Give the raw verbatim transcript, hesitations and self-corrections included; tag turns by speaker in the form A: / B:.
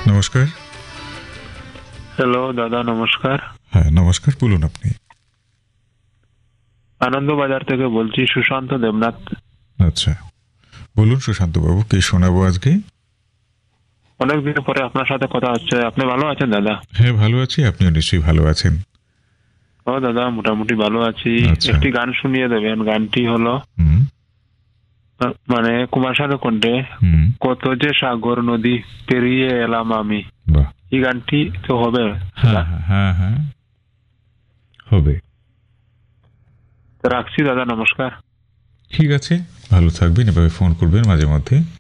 A: নমস্কার।
B: হ্যালো দাদা, নমস্কার।
A: হ্যাঁ নমস্কার, বলুন আপনি।
B: আনন্দবাজার থেকে বলছি, সুশান্ত দেবনাথ।
A: আচ্ছা, বলুন সুশান্ত বাবু, কি শোনাবো আজকে?
B: অনেকদিন পরে আপনার সাথে কথা হচ্ছে। আপনি ভালো আছেন দাদা?
A: হ্যাঁ ভালো আছি, আপনিও নিশ্চয়ই ভালো আছেন।
B: ও দাদা, মোটামুটি ভালো আছি।
A: আচ্ছা।
B: একটি গান শুনিয়ে দেবেন। গানটি হলো
A: হুম
B: আহ, মানে কুমার শানু কণ্ঠে,
A: হুম
B: কত যে সাগর নদী পেরিয়ে এলাম আমি।
A: বাহ।
B: এই গানটি তো হবে
A: হ্যাঁ
B: দাদা?
A: হ্যাঁ হ্যাঁ হ্যাঁ হবে।
B: তো রাখছি দাদা, নমস্কার।
A: ঠিক আছে, ভালো থাকবেন, এভাবে ফোন করবেন মাঝে মধ্যে।